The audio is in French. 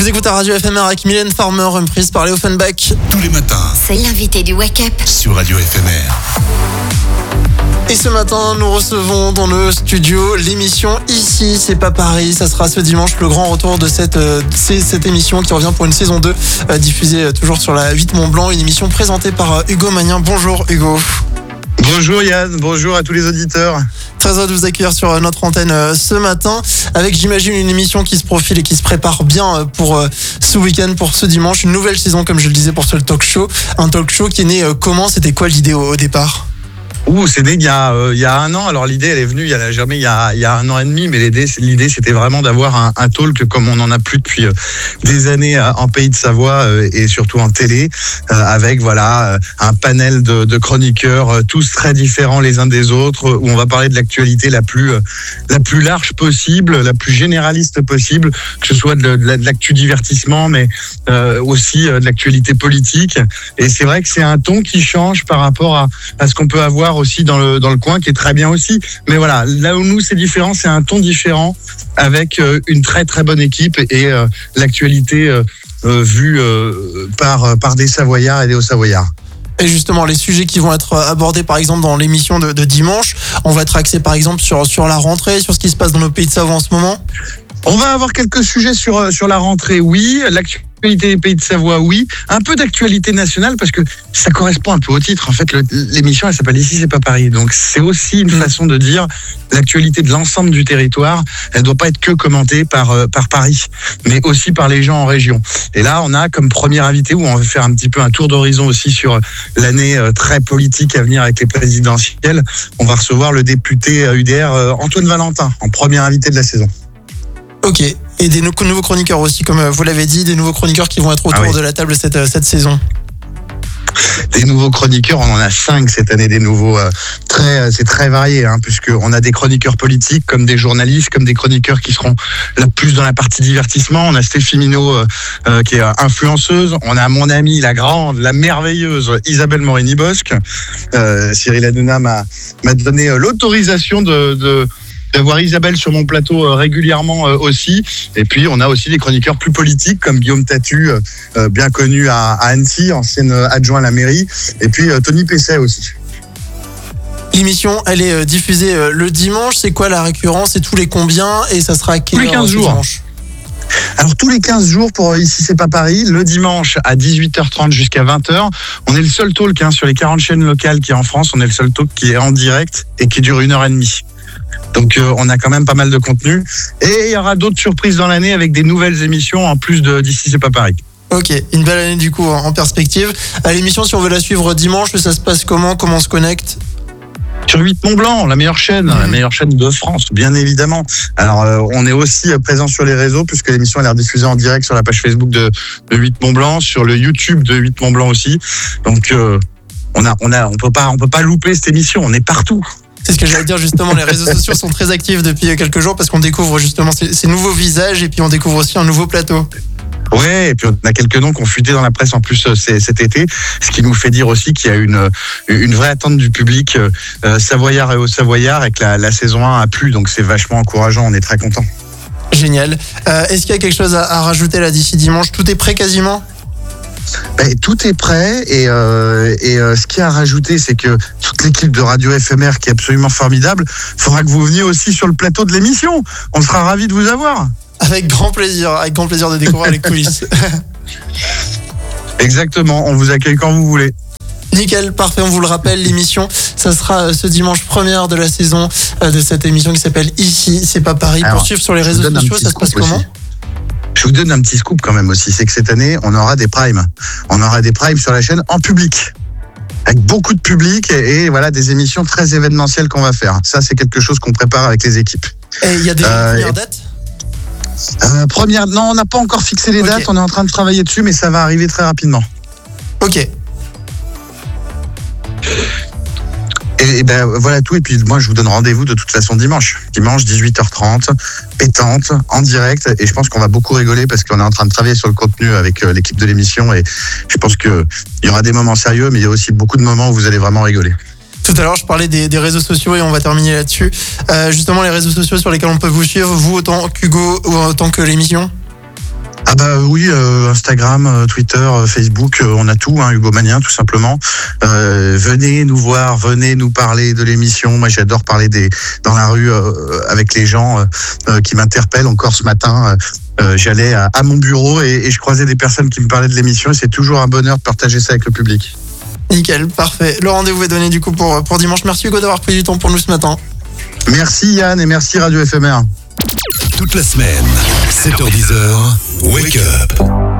Vous écoutez Radio FMR avec Mylène Farmer, reprise par Léo Offenbach. Tous les matins. C'est l'invité du Wake Up Sur Radio FMR. Et ce matin, nous recevons dans le studio l'émission Ici, c'est pas Paris. Ça sera ce dimanche le grand retour de cette émission qui revient pour une saison 2, diffusée toujours sur la 8 Mont-Blanc. Une émission présentée par Hugo Magnin. Bonjour Hugo. Bonjour Yann, bonjour à tous les auditeurs. Très heureux de vous accueillir sur notre antenne ce matin avec, j'imagine, une émission qui se profile et qui se prépare bien pour ce week-end, pour ce dimanche. Une nouvelle saison, comme je le disais, pour ce talk show. Un talk show qui est né comment? C'était quoi l'idée au départ? C'est né il y a un an. Alors l'idée elle est venue il y a un an et demi, mais l'idée c'était vraiment d'avoir un talk comme on n'en a plus depuis des années en Pays de Savoie et surtout en télé, avec un panel de chroniqueurs tous très différents les uns des autres, où on va parler de l'actualité la plus large possible, la plus généraliste possible, que ce soit de l'actu divertissement, mais aussi de l'actualité politique. Et c'est vrai que c'est un ton qui change par rapport à ce qu'on peut avoir aussi dans le coin, qui est très bien aussi. Mais voilà, là où nous c'est différent, c'est un ton différent avec une très très bonne équipe et l'actualité vue par des Savoyards et des Hauts-Savoyards. Et justement, les sujets qui vont être abordés par exemple dans l'émission de dimanche, on va être axé par exemple sur la rentrée, sur ce qui se passe dans nos Pays de Savoie en ce moment. On va avoir quelques sujets sur la rentrée, oui. L'actualité des Pays de Savoie, oui. Un peu d'actualité nationale, parce que ça correspond un peu au titre. En fait, l'émission, elle s'appelle Ici, c'est pas Paris. Donc, c'est aussi une façon de dire l'actualité de l'ensemble du territoire. Elle ne doit pas être que commentée par Paris, mais aussi par les gens en région. Et là, on a comme premier invité, où on va faire un petit peu un tour d'horizon aussi sur l'année très politique à venir avec les présidentielles. On va recevoir le député UDR Antoine Valentin, en premier invité de la saison. Ok, et des nouveaux chroniqueurs aussi, comme vous l'avez dit, des nouveaux chroniqueurs qui vont être autour de la table cette saison. Des nouveaux chroniqueurs, on en a 5 cette année, des nouveaux, c'est très varié, puisqu'on a des chroniqueurs politiques, comme des journalistes, comme des chroniqueurs qui seront là plus dans la partie divertissement. On a Stéphie Minot, qui est influenceuse. On a mon amie, la grande, la merveilleuse Isabelle Morini-Bosque. Cyril Hanouna m'a donné l'autorisation d'avoir Isabelle sur mon plateau régulièrement aussi. Et puis, on a aussi des chroniqueurs plus politiques, comme Guillaume Tatu, bien connu à Annecy, ancienne adjoint à la mairie. Et puis, Tony Pesset aussi. L'émission, elle est diffusée le dimanche. C'est quoi la récurrence et tous les combien? Et ça sera à quelle heure? Tous les 15 jours. Dimanche? Alors, tous les 15 jours pour Ici, c'est pas Paris. Le dimanche à 18h30 jusqu'à 20h. On est le seul talk sur les 40 chaînes locales qui est en France. On est le seul talk qui est en direct et qui dure 1h30. Donc on a quand même pas mal de contenu. Et il y aura d'autres surprises dans l'année avec des nouvelles émissions en plus d'Ici c'est pas Paris. Ok, une belle année du coup en perspective. À l'émission, si on veut la suivre dimanche, ça se passe comment on se connecte? Sur 8 Mont-Blanc, la meilleure chaîne de France, bien évidemment. Alors on est aussi présent sur les réseaux, puisque l'émission elle est diffusée en direct sur la page Facebook de 8 Mont-Blanc, sur le YouTube de 8 Mont-Blanc aussi. Donc on peut pas louper cette émission, on est partout. C'est ce que j'allais dire justement, les réseaux sociaux sont très actifs depuis quelques jours parce qu'on découvre justement ces nouveaux visages et puis on découvre aussi un nouveau plateau. Ouais, et puis on a quelques noms qui ont fuité dans la presse en plus cet été, ce qui nous fait dire aussi qu'il y a une vraie attente du public savoyard et Haut-Savoyard et que la saison 1 a plu, donc c'est vachement encourageant, on est très contents. Génial. Est-ce qu'il y a quelque chose à rajouter là d'ici dimanche? Tout est prêt quasiment? Tout est prêt et ce qu'il y a à rajouter, c'est que toute l'équipe de Radio FMR qui est absolument formidable, faudra que vous veniez aussi sur le plateau de l'émission. On sera ravis de vous avoir. Avec grand plaisir de découvrir les coulisses. Exactement, on vous accueille quand vous voulez. Nickel, parfait, on vous le rappelle, l'émission, ça sera ce dimanche première de la saison de cette émission qui s'appelle Ici, c'est pas Paris. Pour suivre sur les réseaux sociaux, ça se passe comment? Je vous donne un petit scoop quand même aussi, c'est que cette année, on aura des primes. On aura des primes sur la chaîne en public, avec beaucoup de public et des émissions très événementielles qu'on va faire. Ça, c'est quelque chose qu'on prépare avec les équipes. Et il y a des premières dates? Non, on n'a pas encore fixé les dates, on est en train de travailler dessus, mais ça va arriver très rapidement. Ok. Et voilà tout. Et puis moi, je vous donne rendez-vous de toute façon dimanche. Dimanche, 18h30, pétante, en direct. Et je pense qu'on va beaucoup rigoler parce qu'on est en train de travailler sur le contenu avec l'équipe de l'émission. Et je pense qu'il y aura des moments sérieux, mais il y a aussi beaucoup de moments où vous allez vraiment rigoler. Tout à l'heure, je parlais des réseaux sociaux et on va terminer là-dessus. Justement, les réseaux sociaux sur lesquels on peut vous suivre, vous autant qu'Hugo ou autant que l'émission. Ah bah oui, Instagram, Twitter, Facebook, on a tout, Hugo Manien tout simplement. Venez nous voir, venez nous parler de l'émission. Moi j'adore parler dans la rue avec les gens qui m'interpellent. Encore ce matin, j'allais à mon bureau et je croisais des personnes qui me parlaient de l'émission et c'est toujours un bonheur de partager ça avec le public. Nickel, parfait. Le rendez-vous est donné du coup pour dimanche. Merci Hugo d'avoir pris du temps pour nous ce matin. Merci Yann et merci Radio FMR. Toute la semaine, 7h-10h, Wake Up.